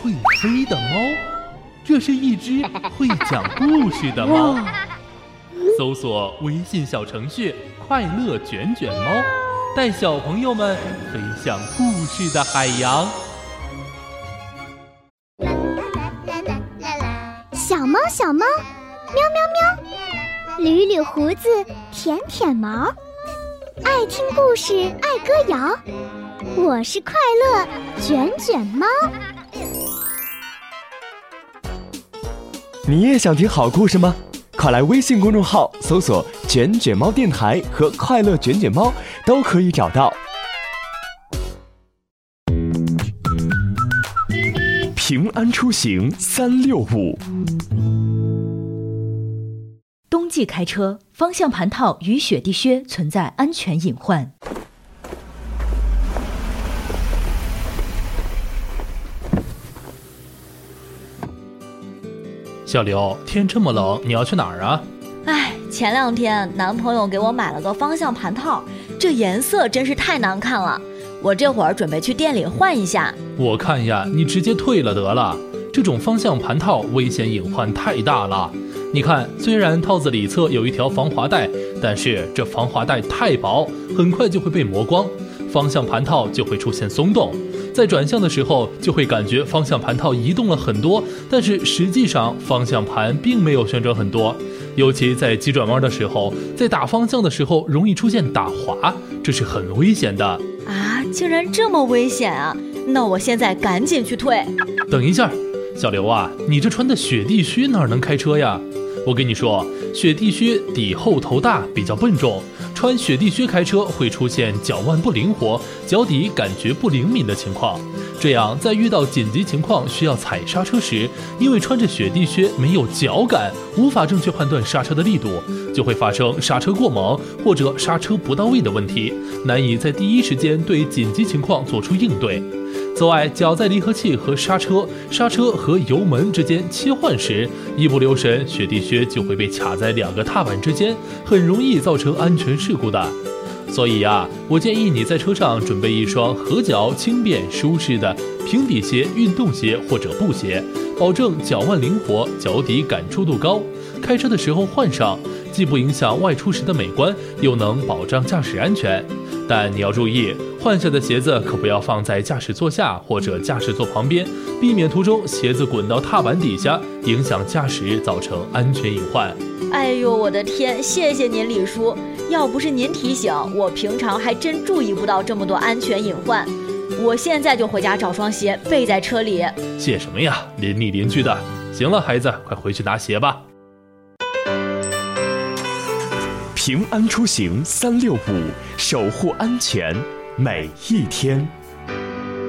会飞的猫，这是一只会讲故事的猫。搜索微信小程序快乐卷卷猫，带小朋友们飞向故事的海洋。 小猫小猫，喵喵喵，捋捋胡子，舔舔毛，爱听故事，爱歌谣。我是快乐卷卷猫。 你也想听好故事吗？快来微信公众号搜索卷卷猫电台和快乐卷卷猫，都可以找到。平安出行365。 冬季开车，方向盘套与雪地靴存在安全隐患。 小刘，天这么冷，你要去哪儿啊？ 前2天男朋友给我买了个方向盘套，这颜色真是太难看了，我这会儿准备去店里换一下。 我看呀，你直接退了得了，这种方向盘套危险隐患太大了。你看，虽然套子里侧有一条防滑带，但是这防滑带太薄，很快就会被磨光，方向盘套就会出现松动，在转向的时候就会感觉方向盘套移动了很多，但是实际上方向盘并没有旋转很多。尤其在急转弯的时候，在打方向的时候容易出现打滑，这是很危险的啊！竟然这么危险啊！那我现在赶紧去退。 等一下，小刘啊，你这穿的雪地靴哪能开车呀？我跟你说，雪地靴底厚头大，比较笨重，穿雪地靴开车会出现脚腕不灵活、脚底感觉不灵敏的情况。这样在遇到紧急情况需要踩刹车时，因为穿着雪地靴没有脚感，无法正确判断刹车的力度，就会发生刹车过猛或者刹车不到位的问题，难以在第一时间对紧急情况做出应对。此外，脚在离合器和刹车和油门之间切换时，一不留神，雪地靴就会被卡在2个踏板之间，很容易造成安全事故的。所以啊，我建议你在车上准备一双合脚、轻便、舒适的平底鞋、运动鞋或者布鞋，保证脚腕灵活、脚底感触度高。开车的时候换上，既不影响外出时的美观，又能保障驾驶安全。但你要注意，换下的鞋子可不要放在驾驶座下或者驾驶座旁边，避免途中鞋子滚到踏板底下，影响驾驶，造成安全隐患。 哎呦，我的天，谢谢您李叔，要不是您提醒，我平常还真注意不到这么多安全隐患。我现在就回家找双鞋备在车里。 谢什么呀，邻里邻居的。行了，孩子，快回去拿鞋吧。 平安出行365，守护安全每一天。